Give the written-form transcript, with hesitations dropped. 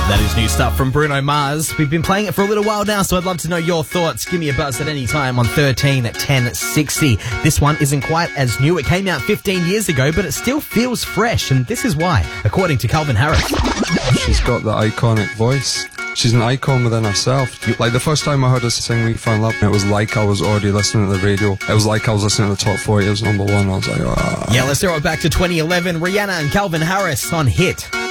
That is new stuff from Bruno Mars. We've been playing it for a little while now, so I'd love to know your thoughts. Give me a buzz at any time on 13 at 1060. This one isn't quite as new. It came out 15 years ago, but it still feels fresh, and this is why, according to Calvin Harris. She's got the iconic voice. She's an icon within herself. Like the first time I heard her sing We Found Love, it was like I was already listening to the radio. It was like I was listening to the top 40. It was number one. I was like, ah. Yeah, let's throw it back to 2011. Rihanna and Calvin Harris on Hit.